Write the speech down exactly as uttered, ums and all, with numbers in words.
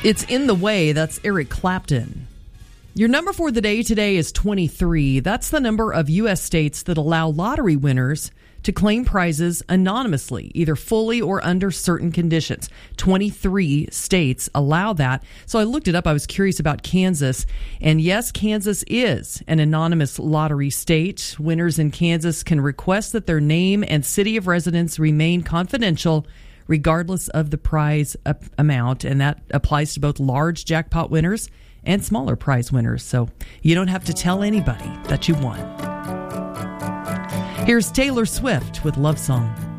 It's In the Way. That's Eric Clapton. Your number for the day today is twenty-three. That's the number of U S states that allow lottery winners to claim prizes anonymously, either fully or under certain conditions. twenty-three states allow that. So I looked it up. I was curious about Kansas. And yes, Kansas is an anonymous lottery state. Winners in Kansas can request that their name and city of residence remain confidential regardless of the prize amount. And that applies to both large jackpot winners and smaller prize winners. So you don't have to tell anybody that you won. Here's Taylor Swift with Love Song.